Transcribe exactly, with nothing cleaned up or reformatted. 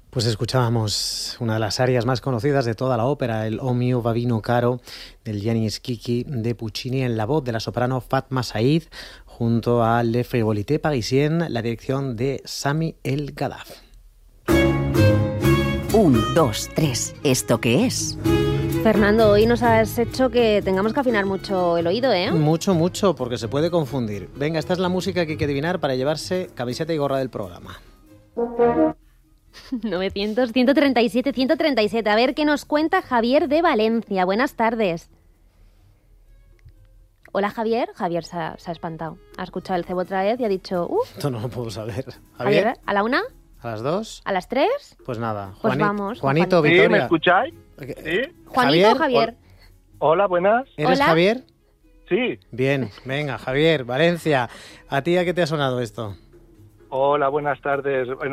Pues escuchábamos una de las arias más conocidas de toda la ópera, el O mio va vino caro, del Gianni Schicchi de Puccini, en la voz de la soprano Fatma Said, junto a Le Frivolité Parisien, la dirección de Sami El Gaddaf. Un, dos, tres. ¿Esto qué es? Fernando, hoy nos has hecho que tengamos que afinar mucho el oído, ¿eh? Mucho, mucho, porque se puede confundir. Venga, esta es la música que hay que adivinar para llevarse camiseta y gorra del programa. novecientos, ciento treinta y siete, ciento treinta y siete. A ver qué nos cuenta Javier de Valencia. Buenas tardes. Hola, Javier. Javier se ha, se ha espantado. Ha escuchado el cebo otra vez y ha dicho... Uh, Esto no lo puedo saber. Javier, Javier, ¿a la una? ¿a las dos? ¿A las tres? Pues nada. Pues Juani- vamos, Juanito, Juanito. ¿Sí? Victoria. ¿Me escucháis? ¿Sí? ¿Juanito o Javier? Hola, buenas. ¿Eres Hola. Javier? Sí. Bien, venga, Javier, Valencia. ¿A ti a qué te ha sonado esto? Hola, buenas tardes.